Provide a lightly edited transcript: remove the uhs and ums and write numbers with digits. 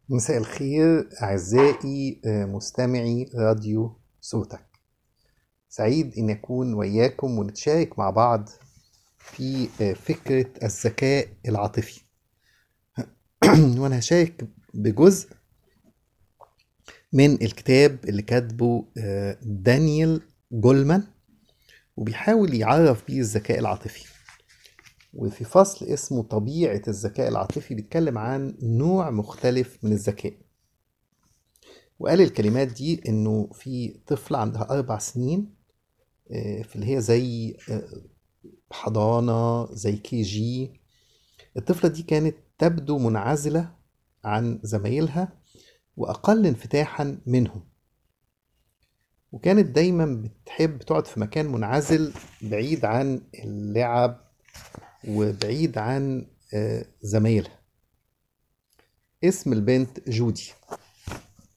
مساء الخير أعزائي مستمعي راديو صوتك. سعيد إن أكون وياكم ونتشارك مع بعض في فكرة الذكاء العاطفي. وأنا هشارك بجزء من الكتاب اللي كاتبه دانيال جولمان، وبيحاول يعرف بيه الذكاء العاطفي. وفي فصل اسمه طبيعة الذكاء العاطفي بيتكلم عن نوع مختلف من الذكاء. وقال الكلمات دي إنه في طفلة عندها 4 سنين، في اللي هي زي حضانة، زي كي جي. الطفلة دي كانت تبدو منعزلة عن زمايلها وأقل انفتاحا منهم، وكانت دايما بتحب تقعد في مكان منعزل بعيد عن اللعب وبعيد عن زمايلها. اسم البنت جودي.